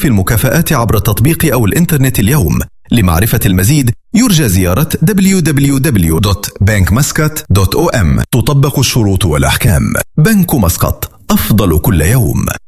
في المكافآت عبر التطبيق أو الإنترنت اليوم. لمعرفة المزيد يرجى زيارة www.bankmuscat.om. تطبق الشروط والأحكام. بنك مسقط، أفضل كل يوم.